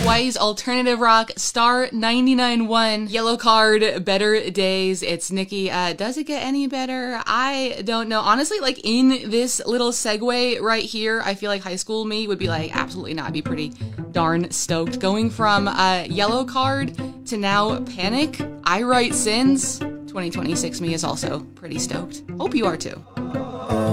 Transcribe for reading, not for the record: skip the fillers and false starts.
Hawaii's alternative rock, Star 99.1, Yellow Card, Better Days. It's Nikki. Does it get any better? I don't know. Honestly, like in this little segue right here, I feel like high school me would be like, absolutely not. I'd be pretty darn stoked. Going from Yellow Card to now Panic, I Write Sins. 2026 me is also pretty stoked. Hope you are too.